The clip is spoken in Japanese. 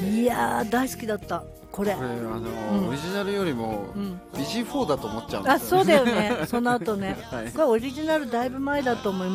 いやー大好きだったこれ、 オリジナルよりもビジ4だと思っちゃうんですよね。 そうだよねその後ね、 はい、 これオリジナルだいぶ前だと思い